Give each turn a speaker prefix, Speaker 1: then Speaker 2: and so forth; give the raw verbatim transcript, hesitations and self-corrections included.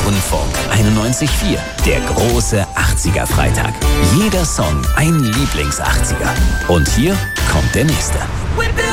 Speaker 1: Rundfunk einundneunzig Komma vier. Der große achtziger-Freitag. Jeder Song ein Lieblings-achtziger. Und hier kommt der nächste.